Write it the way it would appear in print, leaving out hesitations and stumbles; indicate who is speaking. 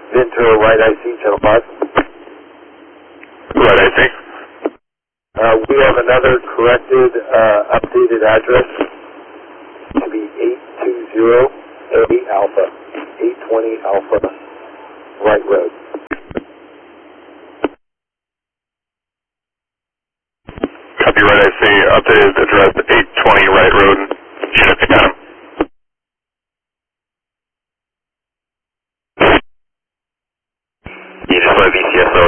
Speaker 1: Ventura, right IC, channel 5.
Speaker 2: Right IC.
Speaker 1: We have another corrected, updated address to be 820A Alpha, 820 Alpha, Wright Road.
Speaker 2: Copy, right IC. Updated address 820 Wright Road, unit Phantom.
Speaker 3: You just want VCSO